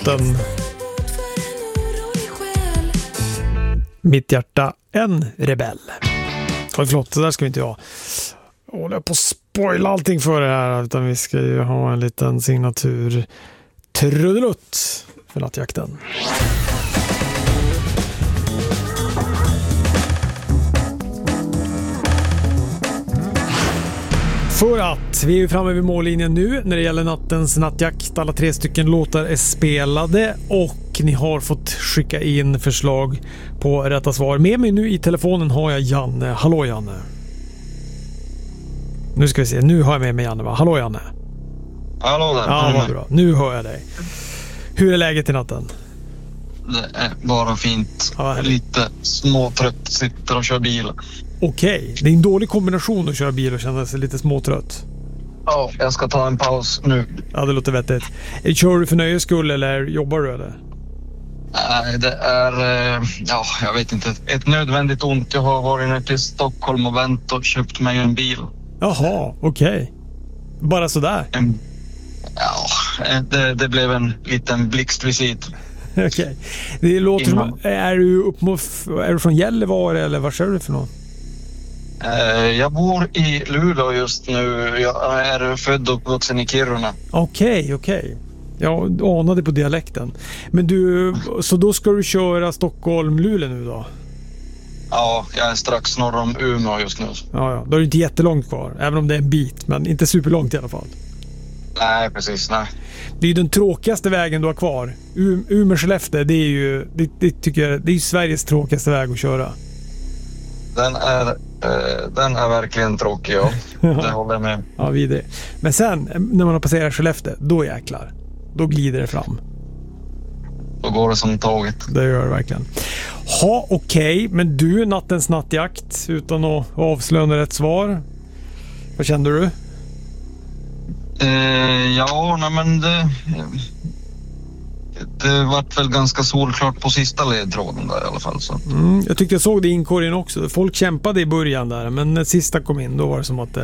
låten. Mitt hjärta, en rebell. Förlåt, det där ska vi inte ha. Håller på att spoila allting för det här, utan vi ska ju ha en liten signatur trudelutt för nattjakten. För att vi är framme vid mållinjen nu när det gäller nattens nattjakt. Alla 3 stycken låtar är spelade och ni har fått skicka in förslag på rätta svar. Med mig nu i telefonen har jag Janne. Hallå Janne. Nu ska vi se, nu har jag med mig Janne, va? Hallå Janne. Hallå där. Ja, vad bra. Nu hör jag dig. Hur är läget i natten? Det är bara fint. Ja, lite småtrött, sitter och kör bil. Okej, det är en dålig kombination att köra bil och känna sig lite småtrött. Ja, jag ska ta en paus nu. Ja, det låter vettigt. Kör du för nöjes skull eller jobbar du eller? Nej, det är, ja, jag vet inte, ett nödvändigt ont. Jag har varit ner till Stockholm och vänt och köpt mig en bil. Jaha, okej. Bara sådär? Ja, det blev en liten blixtvisit. Okej. Det låter som, är du från Gällivare eller vad kör du för någon? Jag bor i Luleå just nu. Jag är född och uppvuxen i Kiruna. Okej. Jag anade på dialekten. Men du, så då ska du köra Stockholm-Luleå nu då? Ja, jag är strax norr om Umeå just nu. Ja. Då är det inte jättelångt kvar. Även om det är en bit, men inte superlångt i alla fall. Nej, precis, nej. Det är ju den tråkigaste vägen du har kvar. Umeå-Skellefteå, det är ju det tycker jag, det är ju Sveriges tråkigaste väg att köra. Den är verkligen tråkig, ja. Det håller jag med. Ja, vidare. Men sen, när man har passerat Skellefteå, då jäklar. Då glider det fram. Då går det som tåget. Det gör det verkligen. Okej. Men du, nattens nattjakt, utan att avslöja rätt svar. Vad kände du? Ja, nej men det vart väl ganska solklart på sista ledtråden där i alla fall. Så. Jag tyckte jag såg det i inkorgen också. Folk kämpade i början där, men när sista kom in då var det som att